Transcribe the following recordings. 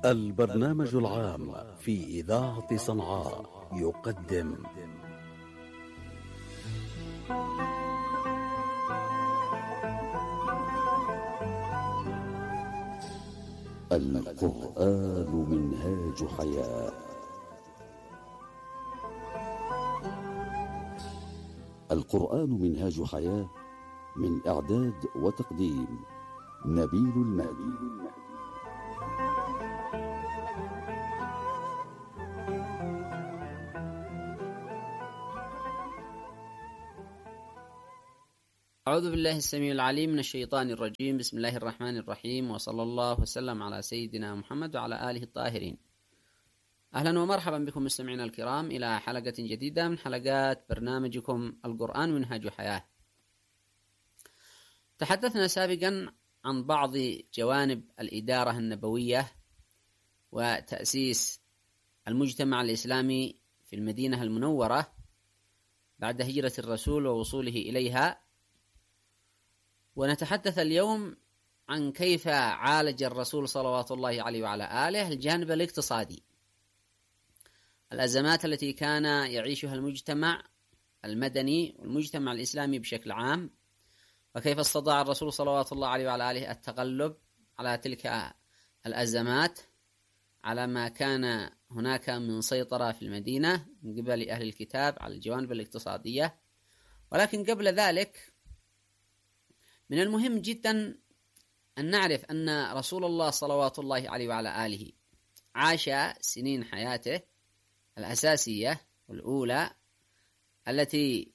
البرنامج العام في إذاعة صنعاء يقدم القرآن منهاج حياة. القرآن منهاج حياة، من إعداد وتقديم نبيل المهدي. أعوذ بالله السميع العليم من الشيطان الرجيم. بسم الله الرحمن الرحيم، وصلى الله وسلم على سيدنا محمد وعلى آله الطاهرين. أهلا ومرحبا بكم مستمعينا الكرام إلى حلقة جديدة من حلقات برنامجكم القرآن منهاج حياة. تحدثنا سابقا عن بعض جوانب الإدارة النبوية وتأسيس المجتمع الإسلامي في المدينة المنورة بعد هجرة الرسول ووصوله إليها، ونتحدث اليوم عن كيف عالج الرسول صلوات الله عليه وعلى آله الجانب الاقتصادي، الأزمات التي كان يعيشها المجتمع المدني والمجتمع الإسلامي بشكل عام، وكيف استطاع الرسول صلوات الله عليه وعلى آله التغلب على تلك الأزمات على ما كان هناك من سيطرة في المدينة من قبل أهل الكتاب على الجوانب الاقتصادية. ولكن قبل ذلك من المهم جدا أن نعرف أن رسول الله صلوات الله عليه وعلى آله عاش سنين حياته الأساسية والأولى التي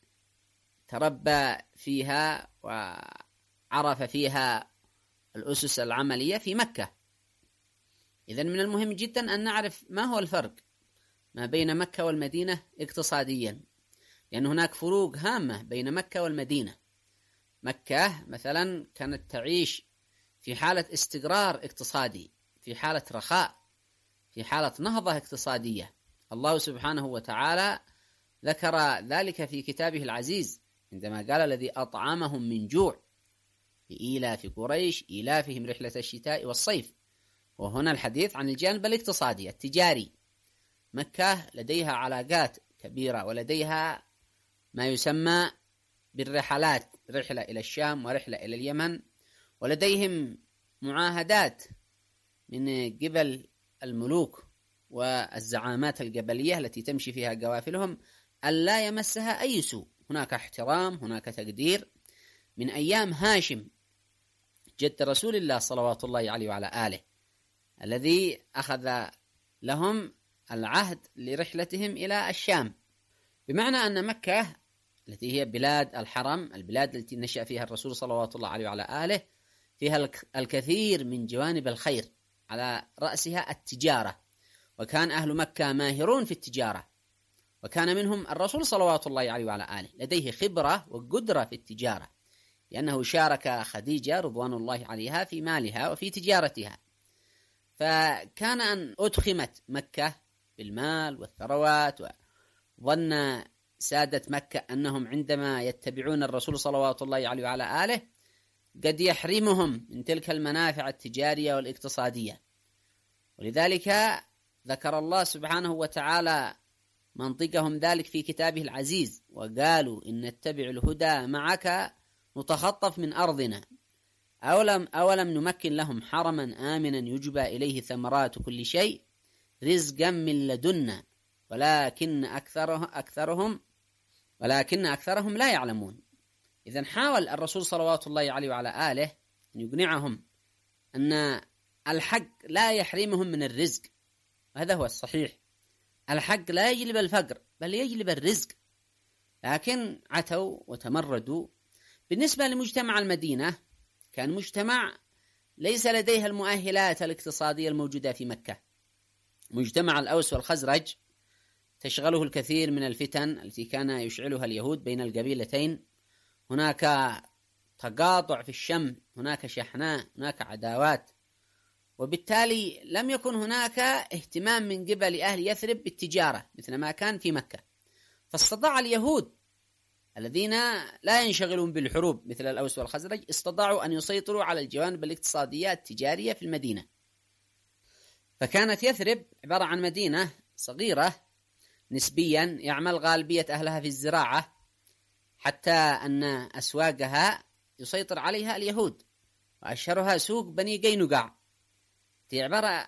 تربى فيها وعرف فيها الأسس العملية في مكة. إذن من المهم جدا أن نعرف ما هو الفرق ما بين مكة والمدينة اقتصاديا، لأن هناك فروق هامة بين مكة والمدينة. مكة مثلا كانت تعيش في حالة استقرار اقتصادي، في حالة رخاء، في حالة نهضة اقتصادية. الله سبحانه وتعالى ذكر ذلك في كتابه العزيز عندما قال الذي أطعمهم من جوع لإيلاف قريش إيلافهم رحلة الشتاء والصيف. وهنا الحديث عن الجانب الاقتصادي التجاري. مكة لديها علاقات كبيرة ولديها ما يسمى بالرحلات، رحلة إلى الشام ورحلة إلى اليمن، ولديهم معاهدات من قبل الملوك والزعامات القبلية التي تمشي فيها قوافلهم ألا يمسها أي سوء. هناك احترام، هناك تقدير. من أيام هاشم جد رسول الله صلوات الله عليه وعلى آله الذي أخذ لهم العهد لرحلتهم إلى الشام، بمعنى أن مكة التي هي بلاد الحرم، البلاد التي نشأ فيها الرسول صلوات الله عليه وعلى آله، فيها الكثير من جوانب الخير، على رأسها التجارة، وكان أهل مكة ماهرون في التجارة، وكان منهم الرسول صلوات الله عليه وعلى آله لديه خبرة وقدرة في التجارة، لأنه شارك خديجة رضوان الله عليها في مالها وفي تجارتها. فكان أن أدخمت مكة بالمال والثروات، وظن سادة مكة أنهم عندما يتبعون الرسول صلوات الله عليه وعلى آله قد يحرمهم من تلك المنافع التجارية والاقتصادية. ولذلك ذكر الله سبحانه وتعالى منطقهم ذلك في كتابه العزيز، وقالوا إن نتبع الهدى معك نتخطف من أرضنا أولم نمكن لهم حرما آمنا يجبى إليه ثمرات كل شيء رزقا من لدنا ولكن أكثرهم لا يعلمون. إذن حاول الرسول صلوات الله عليه وعلى آله أن يقنعهم أن الحق لا يحرمهم من الرزق، وهذا هو الصحيح. الحق لا يجلب الفقر بل يجلب الرزق، لكن عتوا وتمردوا. بالنسبة لمجتمع المدينة، كان مجتمع ليس لديها المؤهلات الاقتصادية الموجودة في مكة. مجتمع الأوس والخزرج تشغله الكثير من الفتن التي كان يشعلها اليهود بين القبيلتين. هناك تقاطع في الشم، هناك شحناء، هناك عداوات، وبالتالي لم يكن هناك اهتمام من قبل أهل يثرب بالتجارة مثل ما كان في مكة. فاستطاع اليهود الذين لا ينشغلون بالحروب مثل الأوس والخزرج استطاعوا أن يسيطروا على الجوانب الاقتصادية التجارية في المدينة. فكانت يثرب عبارة عن مدينة صغيرة نسبيا يعمل غالبية أهلها في الزراعة، حتى أن أسواقها يسيطر عليها اليهود، وأشهرها سوق بني قينقاع. هي عبارة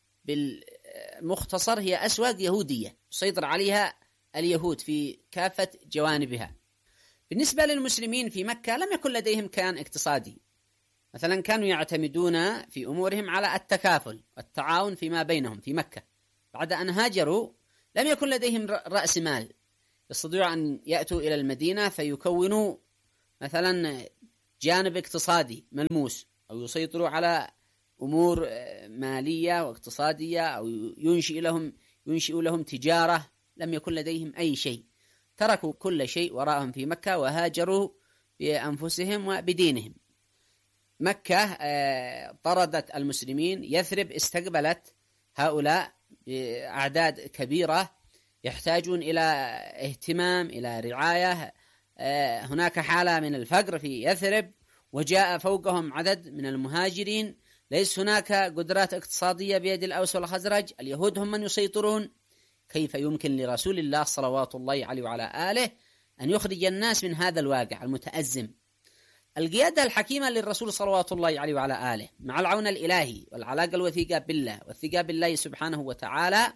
بالمختصر هي أسواق يهودية يسيطر عليها اليهود في كافة جوانبها. بالنسبة للمسلمين في مكة لم يكن لديهم كيان اقتصادي، مثلا كانوا يعتمدون في أمورهم على التكافل والتعاون فيما بينهم في مكة. بعد أن هاجروا لم يكن لديهم رأس مال يستطيعوا أن يأتوا إلى المدينة فيكونوا مثلا جانب اقتصادي ملموس، أو يسيطروا على أمور مالية واقتصادية، أو ينشئوا لهم تجارة. لم يكن لديهم أي شيء، تركوا كل شيء وراءهم في مكة وهاجروا بأنفسهم وبدينهم. مكة طردت المسلمين، يثرب استقبلت هؤلاء بأعداد كبيرة يحتاجون إلى اهتمام، إلى رعاية. هناك حالة من الفقر في يثرب، وجاء فوقهم عدد من المهاجرين، ليس هناك قدرات اقتصادية بيد الأوس والخزرج، اليهود هم من يسيطرون. كيف يمكن لرسول الله صلوات الله عليه وعلى آله أن يخرج الناس من هذا الواقع المتأزم؟ القيادة الحكيمة للرسول صلوات الله عليه وعلى آله مع العون الإلهي والعلاقة الوثيقة بالله والثقة بالله سبحانه وتعالى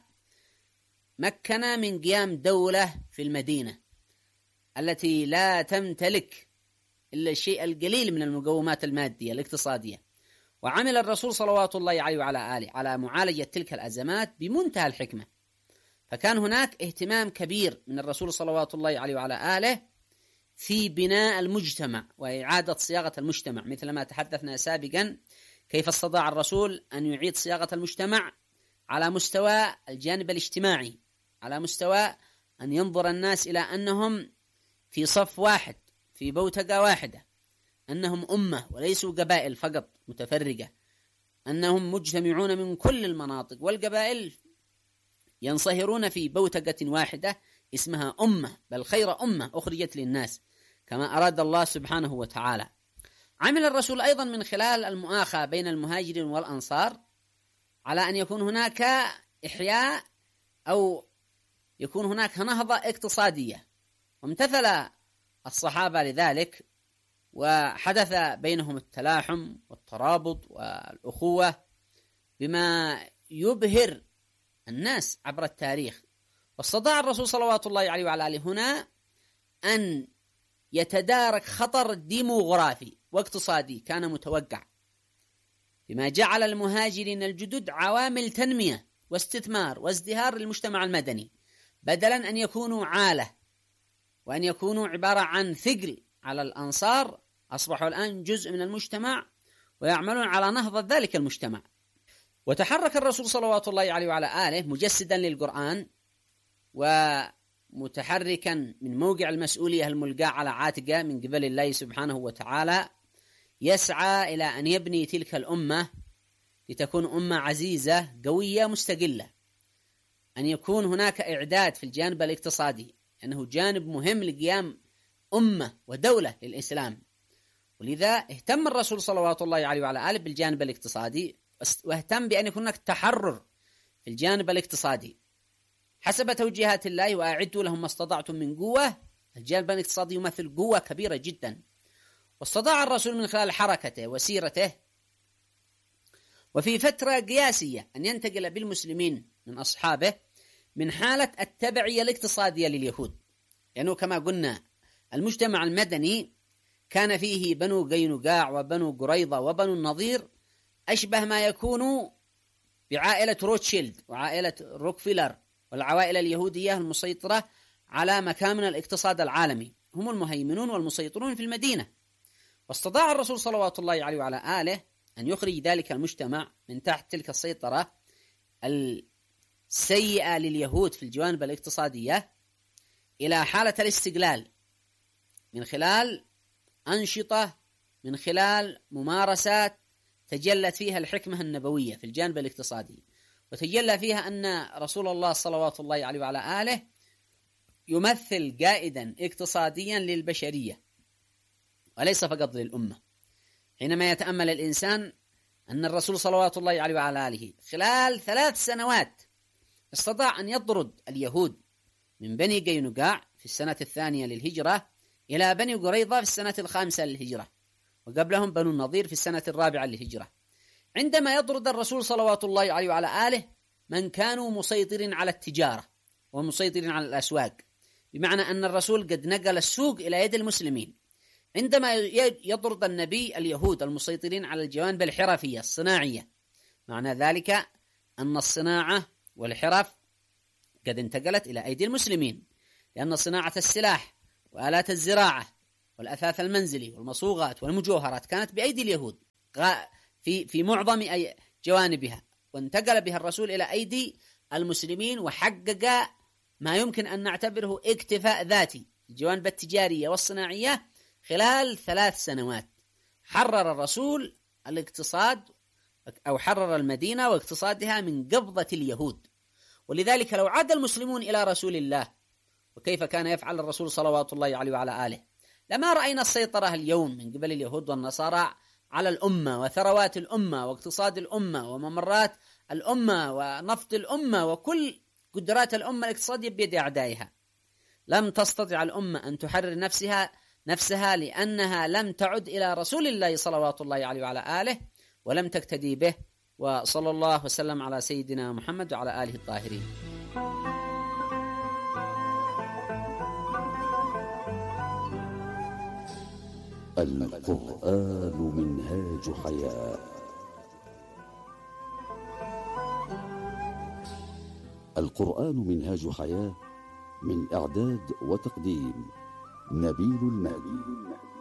مكن من قيام دولة في المدينة التي لا تمتلك إلا الشيء القليل من المقومات المادية الاقتصادية. وعمل الرسول صلوات الله عليه وعلى آله على معالجة تلك الأزمات بمنتهى الحكمة. فكان هناك اهتمام كبير من الرسول صلوات الله عليه وعلى آله في بناء المجتمع وإعادة صياغة المجتمع، مثل ما تحدثنا سابقا كيف استطاع الرسول أن يعيد صياغة المجتمع على مستوى الجانب الاجتماعي، على مستوى أن ينظر الناس إلى أنهم في صف واحد، في بوتقة واحدة، أنهم أمة وليسوا قبائل فقط متفرقة، أنهم مجتمعون من كل المناطق والقبائل ينصهرون في بوتقة واحدة اسمها أمة، بل خير أمة أخرجت للناس كما أراد الله سبحانه وتعالى. عمل الرسول أيضا من خلال المؤاخاة بين المهاجرين والأنصار على أن يكون هناك إحياء أو يكون هناك نهضة اقتصادية، وامتثل الصحابة لذلك، وحدث بينهم التلاحم والترابط والأخوة بما يبهر الناس عبر التاريخ. واستطاع الرسول صلوات الله عليه وعلى آله هنا أن يتدارك خطر ديموغرافي واقتصادي كان متوقع، بما جعل المهاجرين الجدد عوامل تنمية واستثمار وازدهار للمجتمع المدني، بدلا أن يكونوا عالة وأن يكونوا عبارة عن ثقل على الأنصار. أصبحوا الآن جزء من المجتمع ويعملون على نهضة ذلك المجتمع. وتحرك الرسول صلوات الله عليه وعلى آله مجسدا للقرآن ومتحركا من موقع المسؤولية الملقاة على عاتقه من قبل الله سبحانه وتعالى، يسعى إلى أن يبني تلك الأمة لتكون أمة عزيزة قوية مستقلة، أن يكون هناك إعداد في الجانب الاقتصادي، أنه جانب مهم لقيام أمة ودولة للإسلام. ولذا اهتم الرسول صلوات الله عليه وعلى آله بالجانب الاقتصادي، واهتم بأن يكون هناك تحرر في الجانب الاقتصادي حسب توجيهات الله، وأعدوا لهم ما استطعتم من قوة. الجانب الاقتصادي يمثل قوة كبيرة جدا. واستطاع الرسول من خلال حركته وسيرته وفي فترة قياسية أن ينتقل بالمسلمين من أصحابه من حالة التبعية الاقتصادية لليهود، لأنه كما قلنا المجتمع المدني كان فيه بنو قينقاع وبنو قريظة وبنو النضير، أشبه ما يكون بعائلة روتشيلد وعائلة روكفيلر والعوائل اليهودية المسيطرة على مكامن الاقتصاد العالمي، هم المهيمنون والمسيطرون في المدينة. واستطاع الرسول صلوات الله عليه وعلى آله أن يخرج ذلك المجتمع من تحت تلك السيطرة السيئة لليهود في الجوانب الاقتصادية إلى حالة الاستقلال، من خلال أنشطة، من خلال ممارسات تجلت فيها الحكمة النبوية في الجانب الاقتصادي، وتجلى فيها أن رسول الله صلوات الله عليه وعلى آله يمثل قائدا اقتصاديا للبشرية وليس فقط للأمة. حينما يتأمل الإنسان أن الرسول صلوات الله عليه وعلى آله خلال 3 سنوات استطاع أن يطرد اليهود من بني قينقاع في السنة 2 للهجرة إلى بني قريظة في السنة 5 للهجرة، وقبلهم بنو النضير في السنة 4 للهجرة. عندما يطرد الرسول صلوات الله عليه وعلى آله من كانوا مسيطرين على التجارة ومسيطرين على الأسواق، بمعنى أن الرسول قد نقل السوق إلى يد المسلمين. عندما يطرد النبي اليهود المسيطرين على الجوانب الحرفية الصناعية، معنى ذلك أن الصناعة والحرف قد انتقلت إلى أيدي المسلمين، لأن صناعة السلاح وآلات الزراعة والأثاث المنزلي والمصوغات والمجوهرات كانت بأيدي اليهود في معظم جوانبها، وانتقل بها الرسول إلى أيدي المسلمين، وحقق ما يمكن أن نعتبره اكتفاء ذاتي الجوانب التجارية والصناعية خلال 3 سنوات. حرر الرسول الاقتصاد أو حرر المدينة واقتصادها من قبضة اليهود. ولذلك لو عاد المسلمون إلى رسول الله، وكيف كان يفعل الرسول صلوات الله عليه وعلى آله، لما رأينا السيطرة اليوم من قبل اليهود والنصارى على الأمة وثروات الأمة واقتصاد الأمة وممرات الأمة ونفط الأمة وكل قدرات الأمة الاقتصادية بيد أعدائها. لم تستطع الأمة أن تحرر نفسها لأنها لم تعد إلى رسول الله صلوات الله عليه وعلى آله ولم تقتدي به. وصلى الله وسلم على سيدنا محمد وعلى آله الطاهرين. القرآن منهاج حياة. القرآن منهاج حياة، من إعداد وتقديم نبيل المهدي.